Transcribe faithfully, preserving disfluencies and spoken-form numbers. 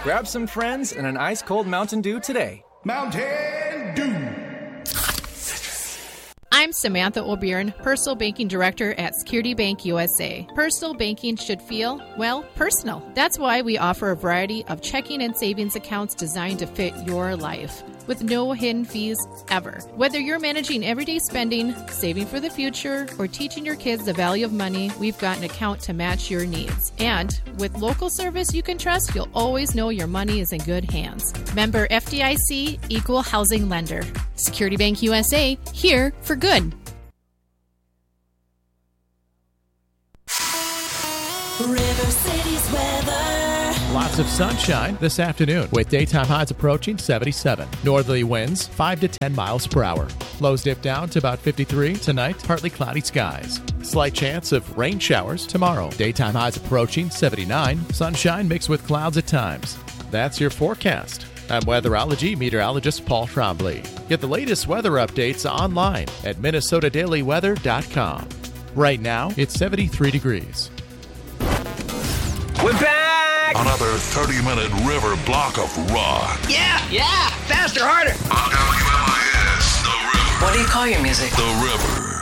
Grab some friends and an ice-cold Mountain Dew today. Mountain Dew. I'm Samantha O'Byrne, Personal Banking Director at Security Bank U S A. Personal banking should feel, well, personal. That's why we offer a variety of checking and savings accounts designed to fit your life, with no hidden fees ever. Whether you're managing everyday spending, saving for the future, or teaching your kids the value of money, we've got an account to match your needs. And with local service you can trust, you'll always know your money is in good hands. Member F D I C, Equal Housing Lender. Security Bank U S A, here for good. River City's weather. Lots of sunshine this afternoon with daytime highs approaching seventy-seven. Northerly winds five to ten miles per hour. Lows dip down to about fifty-three. Tonight, partly cloudy skies. Slight chance of rain showers tomorrow. Daytime highs approaching seventy-nine. Sunshine mixed with clouds at times. That's your forecast. I'm weatherology meteorologist Paul Trombley. Get the latest weather updates online at minnesota daily weather dot com. Right now, it's seventy-three degrees. We're back! Another thirty-minute river block of rock. Yeah, yeah! Faster, harder! W M I S, The River. What do you call your music? The River.